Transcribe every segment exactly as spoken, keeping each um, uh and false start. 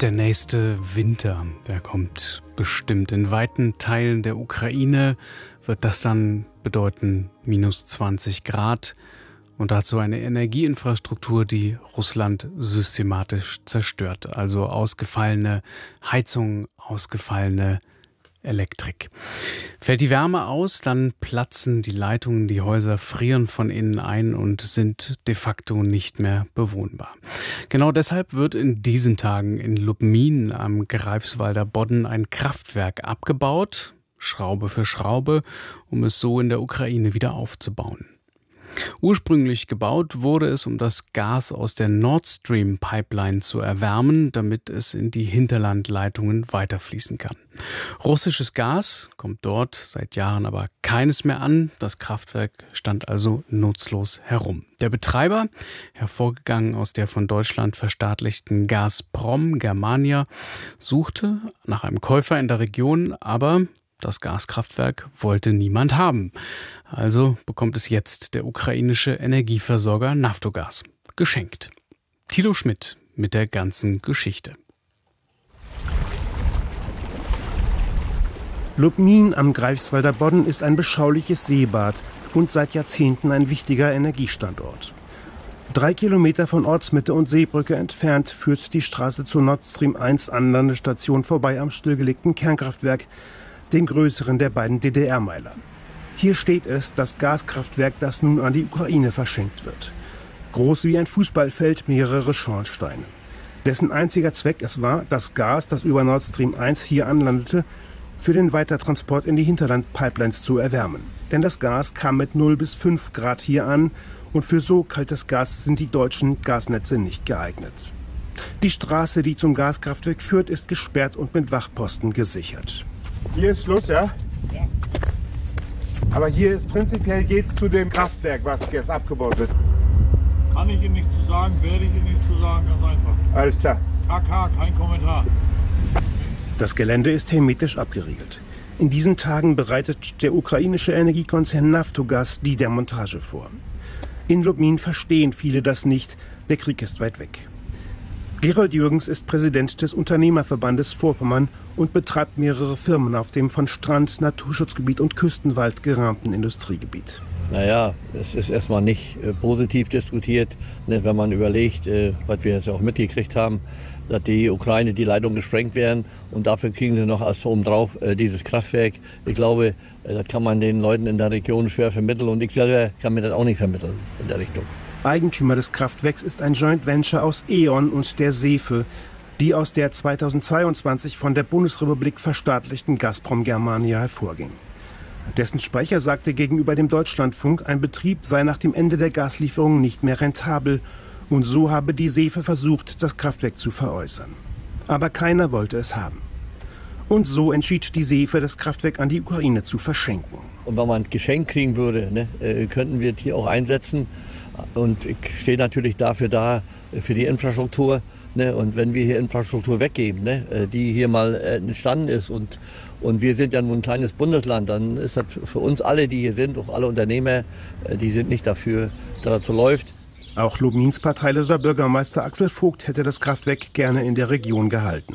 Der nächste Winter, der kommt bestimmt. In weiten Teilen der Ukraine wird das dann bedeuten minus zwanzig Grad und dazu eine Energieinfrastruktur, die Russland systematisch zerstört. Also ausgefallene Heizung, ausgefallene Elektrik. Fällt die Wärme aus, dann platzen die Leitungen, die Häuser frieren von innen ein und sind de facto nicht mehr bewohnbar. Genau deshalb wird in diesen Tagen in Lubmin am Greifswalder Bodden ein Kraftwerk abgebaut, Schraube für Schraube, um es so in der Ukraine wieder aufzubauen. Ursprünglich gebaut wurde es, um das Gas aus der Nord Stream Pipeline zu erwärmen, damit es in die Hinterlandleitungen weiterfließen kann. Russisches Gas kommt dort seit Jahren aber keines mehr an. Das Kraftwerk stand also nutzlos herum. Der Betreiber, hervorgegangen aus der von Deutschland verstaatlichten Gazprom Germania, suchte nach einem Käufer in der Region, aber das Gaskraftwerk wollte niemand haben. Also bekommt es jetzt der ukrainische Energieversorger Naftogaz geschenkt. Thilo Schmidt mit der ganzen Geschichte. Lubmin am Greifswalder Bodden ist ein beschauliches Seebad und seit Jahrzehnten ein wichtiger Energiestandort. Drei Kilometer von Ortsmitte und Seebrücke entfernt führt die Straße zur Nord Stream eins Anlandestation vorbei am stillgelegten Kernkraftwerk, dem größeren der beiden D D R-Meiler. Hier steht es, das Gaskraftwerk, das nun an die Ukraine verschenkt wird. Groß wie ein Fußballfeld, mehrere Schornsteine. Dessen einziger Zweck es war, das Gas, das über Nord Stream eins hier anlandete, für den Weitertransport in die Hinterlandpipelines zu erwärmen. Denn das Gas kam mit null bis fünf Grad hier an und für so kaltes Gas sind die deutschen Gasnetze nicht geeignet. Die Straße, die zum Gaskraftwerk führt, ist gesperrt und mit Wachposten gesichert. Hier ist Schluss, ja? Ja. Aber hier ist, prinzipiell geht es zu dem Kraftwerk, was jetzt abgebaut wird. Kann ich Ihnen nicht zu sagen, werde ich Ihnen nicht zu sagen, ganz einfach. Alles klar. K K, kein Kommentar. Das Gelände ist hermetisch abgeriegelt. In diesen Tagen bereitet der ukrainische Energiekonzern Naftogaz die Demontage vor. In Lubmin verstehen viele das nicht, der Krieg ist weit weg. Gerold Jürgens ist Präsident des Unternehmerverbandes Vorpommern und betreibt mehrere Firmen auf dem von Strand, Naturschutzgebiet und Küstenwald gerahmten Industriegebiet. Naja, es ist erstmal nicht äh, positiv diskutiert, ne, wenn man überlegt, äh, was wir jetzt auch mitgekriegt haben, dass die Ukraine die Leitung gesprengt werden und dafür kriegen sie noch als obendrauf äh, dieses Kraftwerk. Ich glaube, äh, das kann man den Leuten in der Region schwer vermitteln und ich selber kann mir das auch nicht vermitteln in der Richtung. Eigentümer des Kraftwerks ist ein Joint Venture aus E.ON und der SEFE, die aus der zweitausendzweiundzwanzig von der Bundesrepublik verstaatlichten Gazprom Germania hervorging. Dessen Sprecher sagte gegenüber dem Deutschlandfunk, ein Betrieb sei nach dem Ende der Gaslieferungen nicht mehr rentabel und so habe die SEFE versucht, das Kraftwerk zu veräußern. Aber keiner wollte es haben. Und so entschied die SEFE, das Kraftwerk an die Ukraine zu verschenken. Und wenn man ein Geschenk kriegen würde, ne, äh, könnten wir es hier auch einsetzen. Und ich stehe natürlich dafür da, für die Infrastruktur. Ne? Und wenn wir hier Infrastruktur weggeben, ne? die hier mal entstanden ist und, und wir sind ja nun ein kleines Bundesland, dann ist das für uns alle, die hier sind, auch alle Unternehmer, die sind nicht dafür, dass das so läuft. Auch Lubmins parteiloser Bürgermeister Axel Vogt hätte das Kraftwerk gerne in der Region gehalten.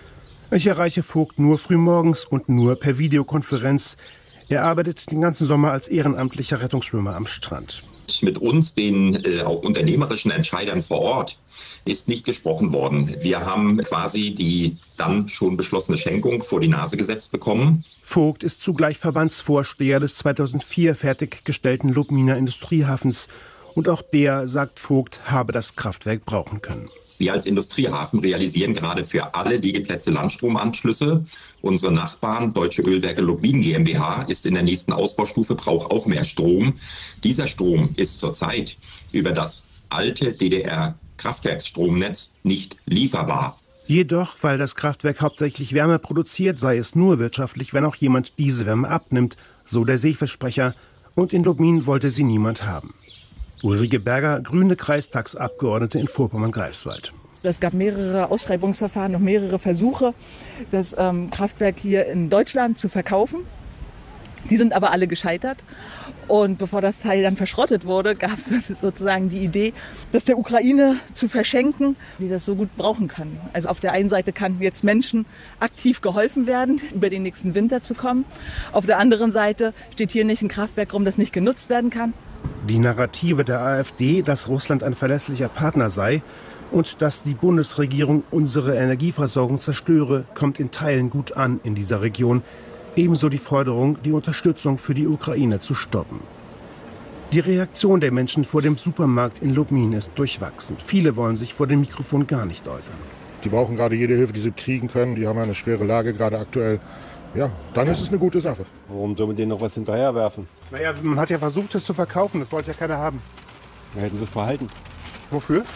Ich erreiche Vogt nur frühmorgens und nur per Videokonferenz. Er arbeitet den ganzen Sommer als ehrenamtlicher Rettungsschwimmer am Strand. Mit uns, den äh, auch unternehmerischen Entscheidern vor Ort, ist nicht gesprochen worden. Wir haben quasi die dann schon beschlossene Schenkung vor die Nase gesetzt bekommen. Vogt ist zugleich Verbandsvorsteher des zweitausendvier fertiggestellten Lubminer Industriehafens. Und auch der, sagt Vogt, habe das Kraftwerk brauchen können. Wir als Industriehafen realisieren gerade für alle Liegeplätze Landstromanschlüsse. Unsere Nachbarn, Deutsche Ölwerke Lubmin GmbH, ist in der nächsten Ausbaustufe, braucht auch mehr Strom. Dieser Strom ist zurzeit über das alte D D R-Kraftwerksstromnetz nicht lieferbar. Jedoch, weil das Kraftwerk hauptsächlich Wärme produziert, sei es nur wirtschaftlich, wenn auch jemand diese Wärme abnimmt, so der SEFE-Sprecher. Und in Lubmin wollte sie niemand haben. Ulrike Berger, grüne Kreistagsabgeordnete in Vorpommern-Greifswald. Es gab mehrere Ausschreibungsverfahren, noch mehrere Versuche, das ähm, Kraftwerk hier in Deutschland zu verkaufen. Die sind aber alle gescheitert. Und bevor das Teil dann verschrottet wurde, gab es sozusagen die Idee, das der Ukraine zu verschenken, die das so gut brauchen kann. Also auf der einen Seite kann jetzt Menschen aktiv geholfen werden, über den nächsten Winter zu kommen. Auf der anderen Seite steht hier nicht ein Kraftwerk rum, das nicht genutzt werden kann. Die Narrative der AfD, dass Russland ein verlässlicher Partner sei und dass die Bundesregierung unsere Energieversorgung zerstöre, kommt in Teilen gut an in dieser Region. Ebenso die Forderung, die Unterstützung für die Ukraine zu stoppen. Die Reaktion der Menschen vor dem Supermarkt in Lubmin ist durchwachsen. Viele wollen sich vor dem Mikrofon gar nicht äußern. Die brauchen gerade jede Hilfe, die sie kriegen können. Die haben eine schwere Lage gerade aktuell. Ja, dann ist es eine gute Sache. Warum soll man denen noch was hinterherwerfen? Naja, man hat ja versucht, es zu verkaufen. Das wollte ja keiner haben. Dann hätten sie es behalten. Wofür?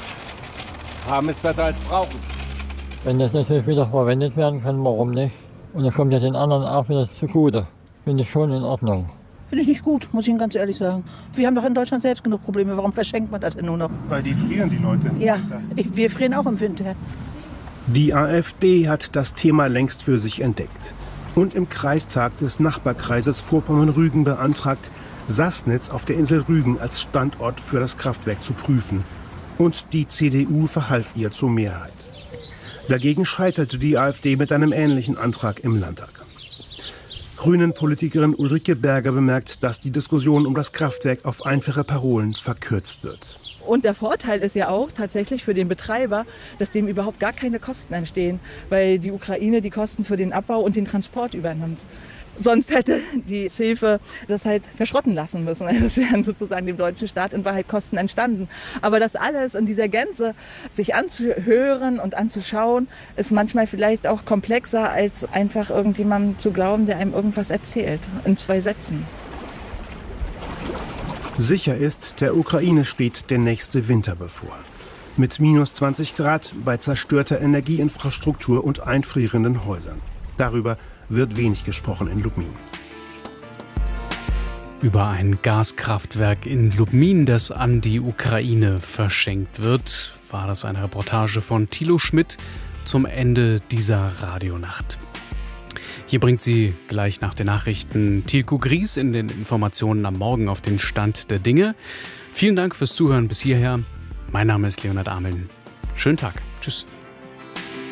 Haben es besser als brauchen. Wenn das natürlich wieder verwendet werden kann, warum nicht? Und dann kommt ja den anderen auch wieder zugute. Finde ich schon in Ordnung. Finde ich nicht gut, muss ich Ihnen ganz ehrlich sagen. Wir haben doch in Deutschland selbst genug Probleme. Warum verschenkt man das denn nur noch? Weil die frieren, die Leute. Ja, ich, wir frieren auch im Winter. Die AfD hat das Thema längst für sich entdeckt. Und im Kreistag des Nachbarkreises Vorpommern-Rügen beantragt, Sassnitz auf der Insel Rügen als Standort für das Kraftwerk zu prüfen. Und die C D U verhalf ihr zur Mehrheit. Dagegen scheiterte die AfD mit einem ähnlichen Antrag im Landtag. Grünen-Politikerin Ulrike Berger bemerkt, dass die Diskussion um das Kraftwerk auf einfache Parolen verkürzt wird. Und der Vorteil ist ja auch tatsächlich für den Betreiber, dass dem überhaupt gar keine Kosten entstehen, weil die Ukraine die Kosten für den Abbau und den Transport übernimmt. Sonst hätte die Hilfe das halt verschrotten lassen müssen. Das wären sozusagen dem deutschen Staat in Wahrheit Kosten entstanden. Aber das alles in dieser Gänze sich anzuhören und anzuschauen, ist manchmal vielleicht auch komplexer, als einfach irgendjemandem zu glauben, der einem irgendwas erzählt, in zwei Sätzen. Sicher ist, der Ukraine steht der nächste Winter bevor. Mit minus zwanzig Grad, bei zerstörter Energieinfrastruktur und einfrierenden Häusern. Darüber wird wenig gesprochen in Lubmin. Über ein Gaskraftwerk in Lubmin, das an die Ukraine verschenkt wird, war das eine Reportage von Thilo Schmidt zum Ende dieser Radionacht. Hier bringt sie gleich nach den Nachrichten Tilko Gries in den Informationen am Morgen auf den Stand der Dinge. Vielen Dank fürs Zuhören bis hierher. Mein Name ist Leonhard Ameln. Schönen Tag. Tschüss.